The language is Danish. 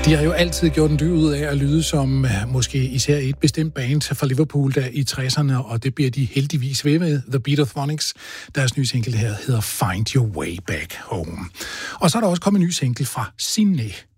De har jo altid gjort en dyd ud af at lyde som måske især et bestemt band fra Liverpool der i 60'erne, og det bliver de heldigvis ved med. The Beatophonics, deres nye single her hedder Find Your Way Back Home. Og så er der også kommet en ny single fra Signe.